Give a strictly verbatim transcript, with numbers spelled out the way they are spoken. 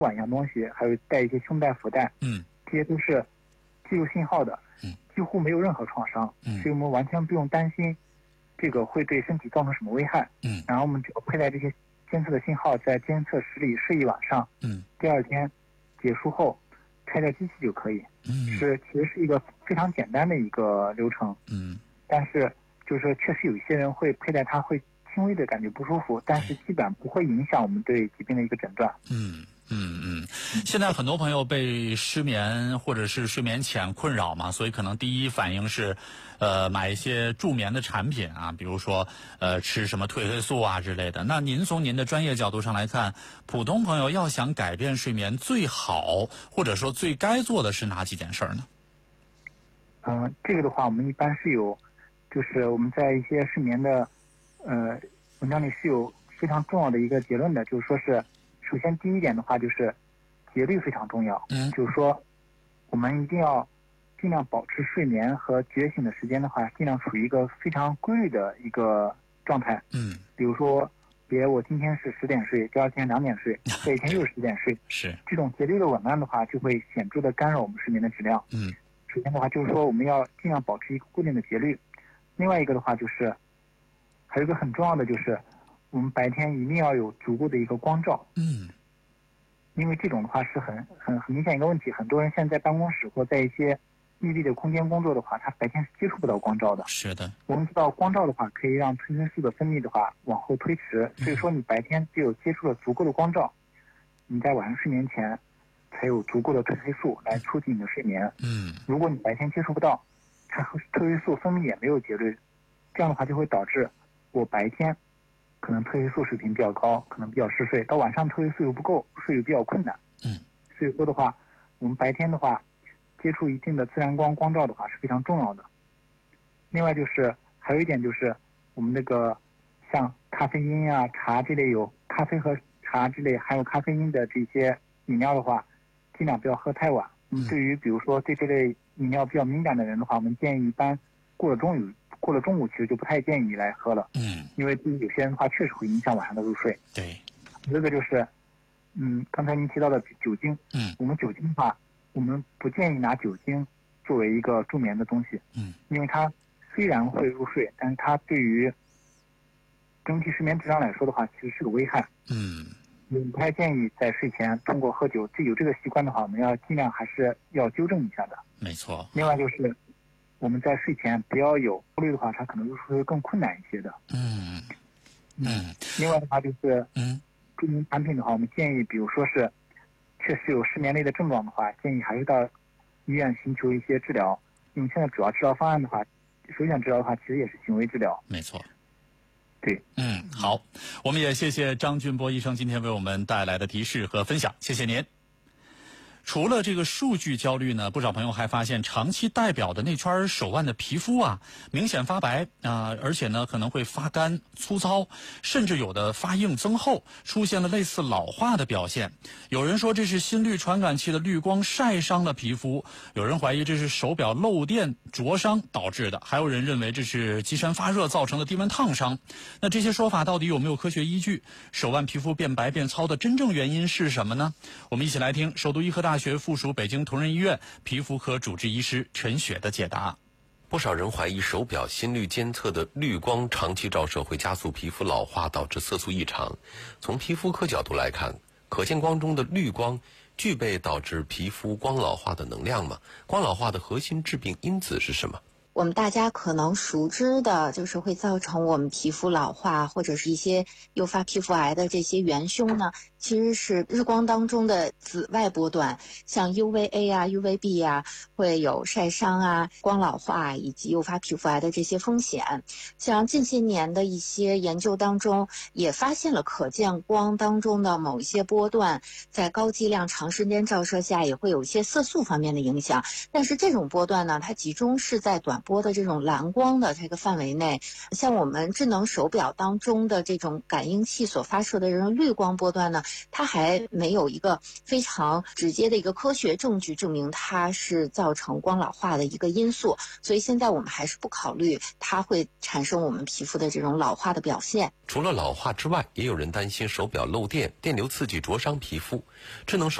管一样东西，还有带一些胸带、腹带， 嗯， 这些都是记录信号的， 嗯， 几乎没有任何创伤， 嗯， 所以我们完全不用担心这个会对身体造成什么危害， 嗯， 然后我们只要佩戴这些监测的信号，在监测室里睡一晚上， 嗯， 第二天结束后拆掉机器就可以， 嗯， 是其实是一个非常简单的一个流程， 嗯， 但是就是确实有一些人会佩戴它会轻微的感觉不舒服，但是基本上不会影响我们对疾病的一个诊断。 嗯嗯嗯，现在很多朋友被失眠或者是睡眠浅困扰嘛，所以可能第一反应是，呃，买一些助眠的产品啊，比如说呃吃什么褪黑素啊之类的。那您从您的专业角度上来看，普通朋友要想改变睡眠，最好或者说最该做的是哪几件事儿呢？ 嗯、呃，这个的话，我们一般是有，就是我们在一些睡眠的呃文章里是有非常重要的一个结论的，就是说是。首先，第一点的话就是节律非常重要。 嗯， 就是说，我们一定要尽量保持睡眠和觉醒的时间的话，尽量处于一个非常规律的一个状态。 嗯， 比如说，别我今天是十点睡，第二天两点睡，这一天又是十点睡。 是这种节律的紊乱的话，就会显著的干扰我们睡眠的质量。 嗯， 首先的话就是说，我们要尽量保持一个固定的节律。另外一个的话就是，还有一个很重要的就是。我们白天一定要有足够的一个光照， 嗯， 因为这种的话是很很很明显一个问题。很多人现在在办公室或在一些密闭的空间工作的话，他白天是接触不到光照的。 是的， 我们知道光照的话可以让褪黑素的分泌的话往后推迟，所以说你白天只有接触了足够的光照，你在晚上睡眠前才有足够的褪黑素来促进你的睡眠。 嗯， 如果你白天接触不到，它褪黑素分泌也没有节律，这样的话就会导致我白天。可能褪黑素水平比较高，可能比较嗜睡，到晚上褪黑素又不够，睡又比较困难。 嗯， 所以说的话，我们白天的话，接触一定的自然光光照的话是非常重要的。另外就是还有一点就是，我们那个像咖啡因啊、茶这类有咖啡和茶这类含有咖啡因的这些饮料的话，尽量不要喝太晚。嗯，对于比如说对这类饮料比较敏感的人的话，我们建议一般过了中午。过了中午，其实就不太建议来喝了。 嗯， 因为对于有些人的话，确实会影响晚上的入睡。 对， 这个就是，嗯，刚才您提到的酒精。 嗯， 我们酒精的话，我们不建议拿酒精作为一个助眠的东西。 嗯， 因为它虽然会入睡，但是它对于整体睡眠质量来说的话，其实是个危害。 嗯， 我们不太建议在睡前通过喝酒，这有这个习惯的话，我们要尽量还是要纠正一下的。 没错。 另外就是。我们在睡前不要有顾虑的话，它可能入睡会更困难一些的。 嗯嗯。 另外的话就是， 嗯， 助眠产品的话，我们建议，比如说是确实有失眠类的症状的话，建议还是到医院寻求一些治疗。因为现在主要治疗方案的话，首选治疗的话，其实也是行为治疗。 没错。 对。 嗯，好，我们也谢谢张俊波医生今天为我们带来的提示和分享，谢谢您。除了这个数据焦虑呢，不少朋友还发现长期戴表的那圈手腕的皮肤啊，明显发白啊、呃，而且呢可能会发干、粗糙，甚至有的发硬增厚，出现了类似老化的表现。有人说这是心率传感器的滤光晒伤了皮肤，有人怀疑这是手表漏电灼伤导致的，还有人认为这是机身发热造成的低温烫伤。那这些说法到底有没有科学依据？手腕皮肤变白变糙的真正原因是什么呢？我们一起来听首都医科大学附属北京同仁医院皮肤科主治医师陈雪的解答。 不少人怀疑手表心率监测的滤光长期照射会加速皮肤老化，导致色素异常。从皮肤科角度来看，可见光中的滤光具备导致皮肤光老化的能量吗？光老化的核心致病因子是什么？ 我们大家可能熟知的就是会造成我们皮肤老化或者是一些诱发皮肤癌的这些元凶呢，其实是日光当中的紫外波段，像 U V A 啊 U V B 啊，会有晒伤啊、光老化以及诱发皮肤癌的这些风险。像近些年的一些研究当中也发现了可见光当中的某一些波段在高剂量长时间照射下也会有一些色素方面的影响，但是这种波段呢，它集中是在短波的这种蓝光的这个范围内，像我们智能手表当中的这种感应器所发射的这种绿光波段呢，它还没有一个非常直接的一个科学证据证明它是造成光老化的一个因素，所以现在我们还是不考虑它会产生我们皮肤的这种老化的表现。 除了老化之外，也有人担心手表漏电，电流刺激灼伤皮肤。智能手